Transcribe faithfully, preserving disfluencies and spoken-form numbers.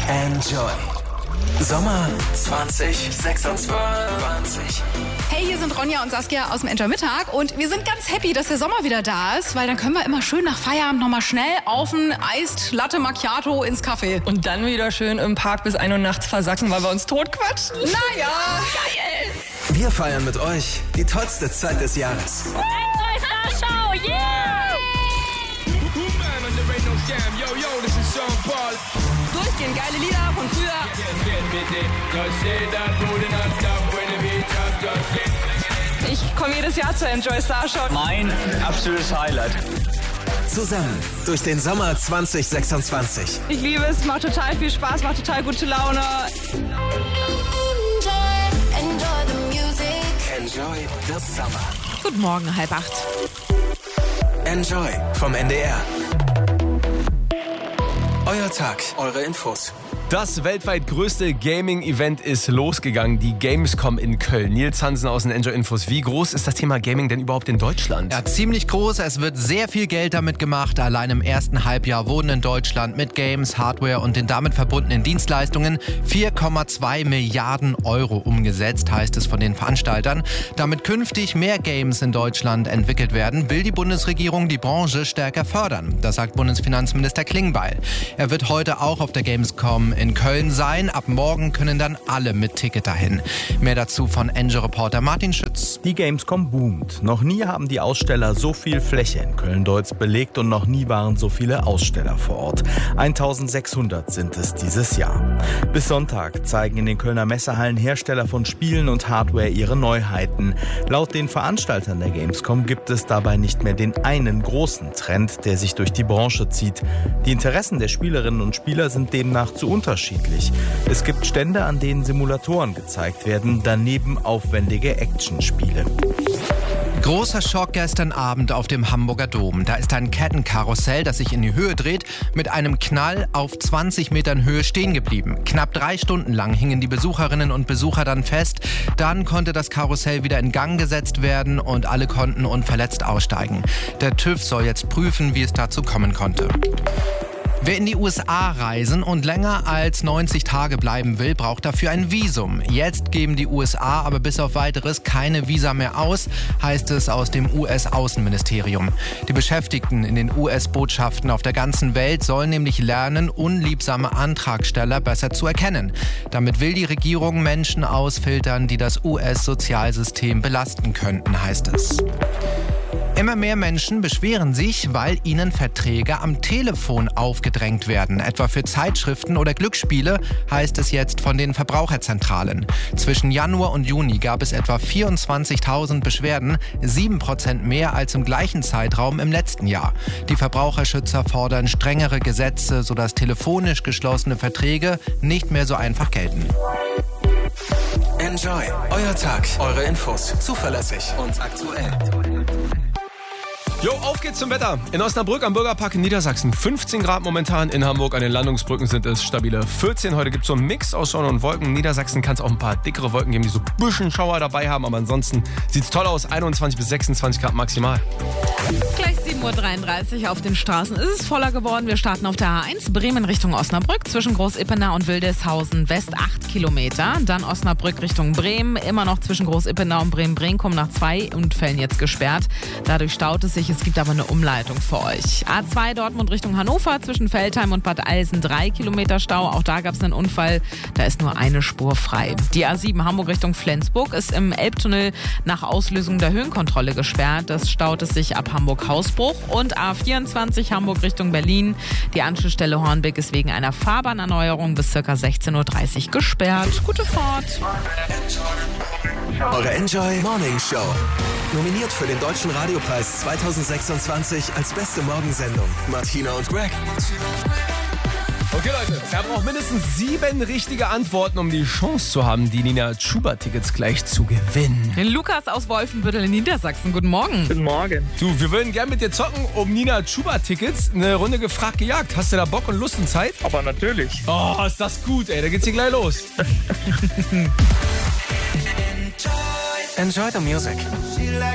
Enjoy. Sommer zwanzig sechsundzwanzig. Hey, hier sind Ronja und Saskia aus dem Enjoy Mittag und wir sind ganz happy, dass der Sommer wieder da ist, weil dann können wir immer schön nach Feierabend nochmal schnell auf ein Eis Latte Macchiato ins Café. Und dann wieder schön im Park bis ein Uhr nachts versacken, weil wir uns totquatschen. Naja, geil! Wir feiern mit euch die tollste Zeit des Jahres. Enjoy Star Show, yeah! Durchgehend geile Lieder von früher. Ich komme jedes Jahr zur Enjoy Star Show. Mein absolutes Highlight. Zusammen durch den Sommer zwanzig sechsundzwanzig. Ich liebe es, macht total viel Spaß, macht total gute Laune. Enjoy the Summer. Guten Morgen, halb acht. Enjoy vom N D R. Euer Tag, eure Infos. Das weltweit größte Gaming-Event ist losgegangen, die Gamescom in Köln. Nils Hansen aus den Enjoy Infos. Wie groß ist das Thema Gaming denn überhaupt in Deutschland? Ja, ziemlich groß. Es wird sehr viel Geld damit gemacht. Allein im ersten Halbjahr wurden in Deutschland mit Games, Hardware und den damit verbundenen Dienstleistungen vier Komma zwei Milliarden Euro umgesetzt, heißt es von den Veranstaltern. Damit künftig mehr Games in Deutschland entwickelt werden, will die Bundesregierung die Branche stärker fördern. Das sagt Bundesfinanzminister Klingbeil. Er wird heute auch auf der Gamescom in Köln sein. Ab morgen können dann alle mit Ticket dahin. Mehr dazu von Enjoy-Reporter Martin Schütz. Die Gamescom boomt. Noch nie haben die Aussteller so viel Fläche in Köln-Deutz belegt und noch nie waren so viele Aussteller vor Ort. eintausendsechshundert sind es dieses Jahr. Bis Sonntag zeigen in den Kölner Messehallen Hersteller von Spielen und Hardware ihre Neuheiten. Laut den Veranstaltern der Gamescom gibt es dabei nicht mehr den einen großen Trend, der sich durch die Branche zieht. Die Interessen der Spielerinnen und Spieler sind demnach zu unterschiedlich. Es gibt Stände, an denen Simulatoren gezeigt werden, daneben aufwendige Actionspiele. Großer Schock gestern Abend auf dem Hamburger Dom. Da ist ein Kettenkarussell, das sich in die Höhe dreht, mit einem Knall auf zwanzig Metern Höhe stehen geblieben. Knapp drei Stunden lang hingen die Besucherinnen und Besucher dann fest. Dann konnte das Karussell wieder in Gang gesetzt werden und alle konnten unverletzt aussteigen. Der TÜV soll jetzt prüfen, wie es dazu kommen konnte. Wer in die U S A reisen und länger als neunzig Tage bleiben will, braucht dafür ein Visum. Jetzt geben die U S A aber bis auf Weiteres keine Visa mehr aus, heißt es aus dem U S-Außenministerium. Die Beschäftigten in den U S-Botschaften auf der ganzen Welt sollen nämlich lernen, unliebsame Antragsteller besser zu erkennen. Damit will die Regierung Menschen ausfiltern, die das U S-Sozialsystem belasten könnten, heißt es. Immer mehr Menschen beschweren sich, weil ihnen Verträge am Telefon aufgedrängt werden. Etwa für Zeitschriften oder Glücksspiele, heißt es jetzt von den Verbraucherzentralen. Zwischen Januar und Juni gab es etwa vierundzwanzigtausend Beschwerden, sieben Prozent mehr als im gleichen Zeitraum im letzten Jahr. Die Verbraucherschützer fordern strengere Gesetze, sodass telefonisch geschlossene Verträge nicht mehr so einfach gelten. Enjoy, euer Tag, eure Infos, zuverlässig und aktuell. Jo, auf geht's zum Wetter. In Osnabrück am Bürgerpark in Niedersachsen fünfzehn Grad momentan. In Hamburg an den Landungsbrücken sind es stabile vierzehn. Heute gibt's so einen Mix aus Sonne und Wolken. In Niedersachsen kann es auch ein paar dickere Wolken geben, die so ein bisschen Schauer dabei haben. Aber ansonsten sieht's toll aus. einundzwanzig bis sechsundzwanzig Grad maximal. Gleich sieben Uhr dreiunddreißig auf den Straßen ist es voller geworden. Wir starten auf der A eins, Bremen Richtung Osnabrück, zwischen Groß-Ippenau und Wildeshausen West acht Kilometer. Dann Osnabrück Richtung Bremen, immer noch zwischen Groß-Ippenau und Bremen-Brenkum nach zwei Unfällen jetzt gesperrt. Dadurch staut es sich, es gibt aber eine Umleitung für euch. A zwei Dortmund Richtung Hannover, zwischen Veltheim und Bad Eilsen drei Kilometer Stau. Auch da gab es einen Unfall, da ist nur eine Spur frei. Die A sieben Hamburg Richtung Flensburg ist im Elbtunnel nach Auslösung der Höhenkontrolle gesperrt. Das staut es sich ab Hamburg-Hausbruch. Und A vierundzwanzig Hamburg Richtung Berlin. Die Anschlussstelle Hornbeck ist wegen einer Fahrbahnerneuerung bis ca. sechzehn Uhr dreißig gesperrt. Gute Fahrt. Eure Enjoy Morning Show. Nominiert für den Deutschen Radiopreis zweitausendsechsundzwanzig als beste Morgensendung. Martina und Greg. Okay, Leute, er braucht mindestens sieben richtige Antworten, um die Chance zu haben, die Nina Chuba-Tickets gleich zu gewinnen. Lukas aus Wolfenbüttel in Niedersachsen, guten Morgen. Guten Morgen. Du, wir würden gern mit dir zocken um Nina Chuba-Tickets. Eine Runde gefragt, gejagt. Hast du da Bock und Lust und Zeit? Aber natürlich. Oh, ist das gut, ey. Da geht's hier gleich los. Enjoy the music.